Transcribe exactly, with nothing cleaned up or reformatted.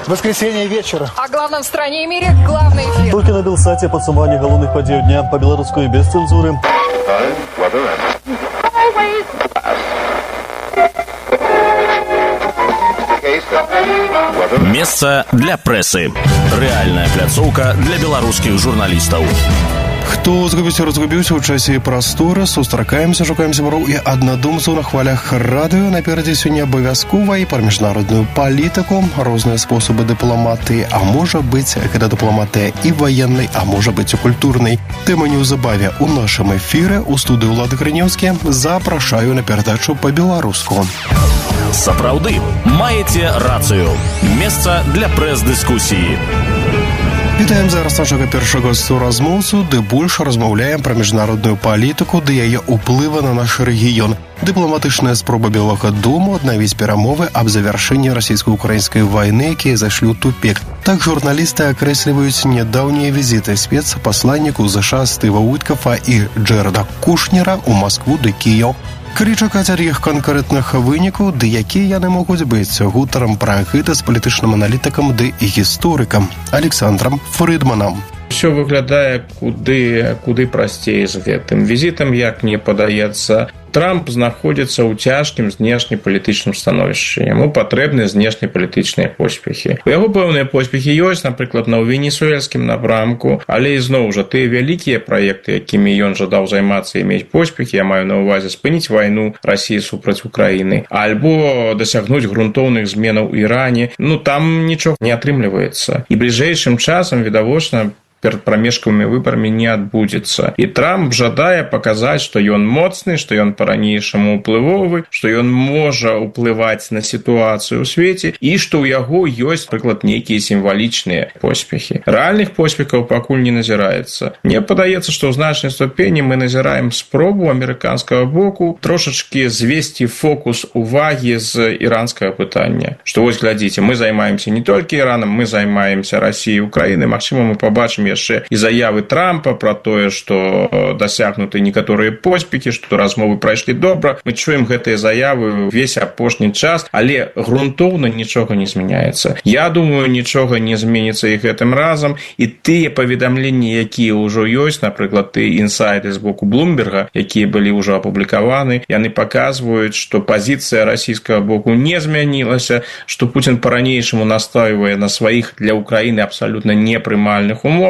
Воскресенье вечера. О главном в стране и мире главный эфир. Толькі на Белсаце падсумаванне галоўных падзей дня па-беларуску і без цэнзуры. Месца для прэсы. Рэальная пляцоўка для беларускіх журналістаў. Хто згубіўся, разгубіўся ў часе і прасторы, сустракаемся, шукаем сяброў і аднадумцаў на хвалях радыё. Наперадзе сёння абавязкова і пра міжнародную палітыку, розныя спосабы дыпламатыі, а можа быць, гэта дыпламатыя і ваеннай, а можа быць, і культурнай. Тэма неўзабаве ў нашым эфіры. У студыі Ўлады Грынеўскі запрашаю на перадачу па-беларуску. Сапраўды, маеце рацыю. Месца для прэс-дыскусіі. Вітаем зараз нашага першага суразмоўцу, ды больш размаўляем пра міжнародную палітыку ды яе ўплывы на наш рэгіён. Дыпламатычная спроба Белага дому аднавіць перамовы аб завяршэнні расійска-украінскай вайны, якія зайшлі ў тупік. Так журналісты акрэсліваюць нядаўнія візіты спецпасланнікаў ЗША Стыва Уіткафа і Джэрэда Кушнера ў Маскву ды Кіеў. Калі чакаць ад іх канкрэтных вынікаў, ды якія яны могуць быць, гутарам пра гэта з палітычным аналітыкам ды гісторыкам Александрам Фрыдманам. Усё выглядае куды, куды прасцей з гэтым візітам, як мне падаецца. Трамп знаходзіцца ў цяжкім знешнепалітычным становішчы. Яму патрэбны знешнепалітычныя поспехі. У яго пэўныя поспехі ёсць, напрыклад, на венесуэльскім напрамку, але ізноў жа тыя вялікія праекты, якімі ён жадаў займацца і мець поспехі, я маю на ўвазе спыніць вайну Расіі супраць Украіны, альбо дасягнуць грунтоўных зменаў у Іране, ну там нічога не атрымліваецца. І бліжэйшым часам, відавочна, перад прамежкавымі выбарамі не адбудзецца. І Трамп жадае паказаць, што ён моцны, што ён па-ранейшаму ўплывовы, што ён можа ўплываць на сітуацыю ў свеце і што ў яго ёсць, прыклад, нейкія сімвалічныя поспехі. Рэальных поспехаў пакуль не назіраецца. Мне падаецца, што ў значнай ступені мы назіраем спробу амерыканскага боку трошачкі звесці фокус увагі з іранскага пытання. Што вось глядзіце, мы займаемся не толькі Іранам, мы займаемся Расіяй і Украінай. Магчыма, мы пабачым яшчэ і заявы Трампа пра тое, што дасягнуты некаторыя поспехі, што размовы прайшлі добра. Мы чуем гэтыя заявы ўвесь апошні час, але грунтоўна нічога не змяняецца. Я думаю, нічога не зменіцца і гэтым разам, і тыя паведамленні, якія ўжо ёсць, напрыклад, тыя інсайды з боку Блумберга, якія былі ўжо апублікаваны, яны паказваюць, што пазіцыя расійскага боку не змянілася, што Пуцін па-ранейшаму настойвае на сваіх для Украіны абсалютна непрымальных умовах.